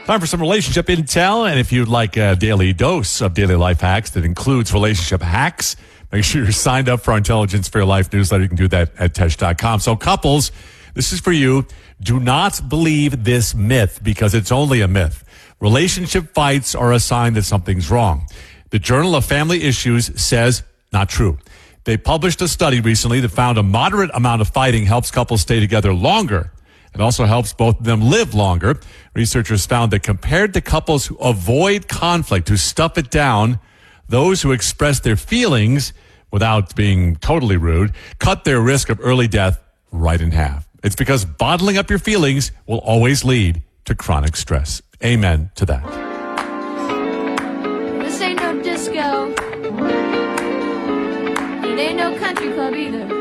Time for some relationship intel. And if you'd like a daily dose of daily life hacks that includes relationship hacks, make sure you're signed up for our Intelligence for Your Life newsletter. You can do that at Tesh.com. So couples, this is for you. Do not believe this myth because it's only a myth. Relationship fights are a sign that something's wrong. The Journal of Family Issues says not true. They published a study recently that found a moderate amount of fighting helps couples stay together longer. It also helps both of them live longer. Researchers found that compared to couples who avoid conflict, who stuff it down, those who express their feelings without being totally rude cut their risk of early death right in half. It's because bottling up your feelings will always lead to chronic stress. Amen to that. This ain't no disco. It ain't no country club either.